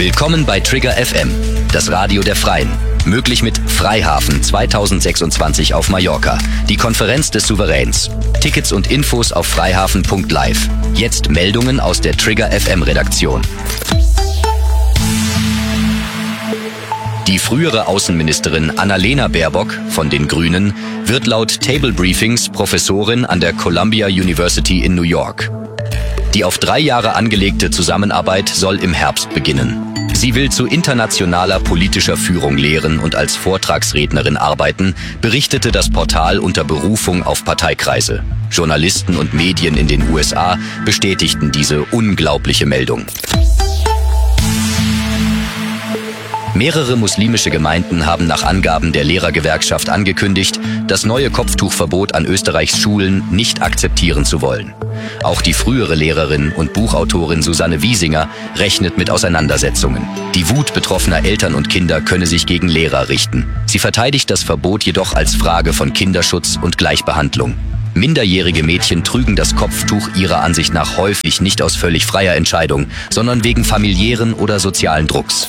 Willkommen bei Trigger FM, das Radio der Freien. Möglich mit Freihafen 2026 auf Mallorca, die Konferenz des Souveräns. Tickets und Infos auf freihafen.live. Jetzt Meldungen aus der Trigger FM Redaktion. Die frühere Außenministerin Annalena Baerbock von den Grünen wird laut Table Briefings Professorin an der Columbia University in New York. Die auf 3 Jahre angelegte Zusammenarbeit soll im Herbst beginnen. Sie will zu internationaler politischer Führung lehren und als Vortragsrednerin arbeiten, berichtete das Portal unter Berufung auf Parteikreise. Journalisten und Medien in den USA bestätigten diese unglaubliche Meldung. Mehrere muslimische Gemeinden haben nach Angaben der Lehrergewerkschaft angekündigt, das neue Kopftuchverbot an Österreichs Schulen nicht akzeptieren zu wollen. Auch die frühere Lehrerin und Buchautorin Susanne Wiesinger rechnet mit Auseinandersetzungen. Die Wut betroffener Eltern und Kinder könne sich gegen Lehrer richten. Sie verteidigt das Verbot jedoch als Frage von Kinderschutz und Gleichbehandlung. Minderjährige Mädchen trügen das Kopftuch ihrer Ansicht nach häufig nicht aus völlig freier Entscheidung, sondern wegen familiären oder sozialen Drucks.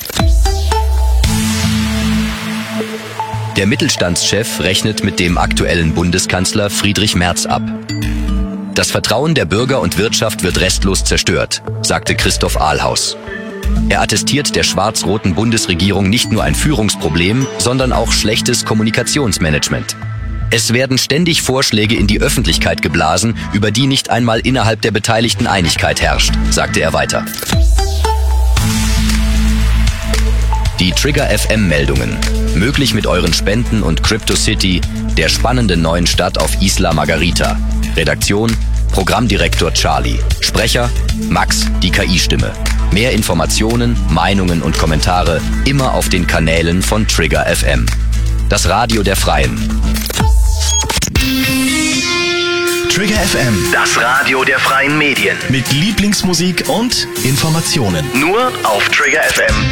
Der Mittelstandschef rechnet mit dem aktuellen Bundeskanzler Friedrich Merz ab. Das Vertrauen der Bürger und Wirtschaft wird restlos zerstört, sagte Christoph Ahlhaus. Er attestiert der schwarz-roten Bundesregierung nicht nur ein Führungsproblem, sondern auch schlechtes Kommunikationsmanagement. Es werden ständig Vorschläge in die Öffentlichkeit geblasen, über die nicht einmal innerhalb der Beteiligten Einigkeit herrscht, sagte er weiter. Die Trigger FM Meldungen. Möglich mit euren Spenden und CryptoCity, der spannenden neuen Stadt auf Isla Margarita. Redaktion, Programmdirektor Charlie. Sprecher, Max, die KI-Stimme. Mehr Informationen, Meinungen und Kommentare immer auf den Kanälen von Trigger FM. Das Radio der Freien. Trigger FM, das Radio der freien Medien. mit Lieblingsmusik und Informationen. Nur auf Trigger FM.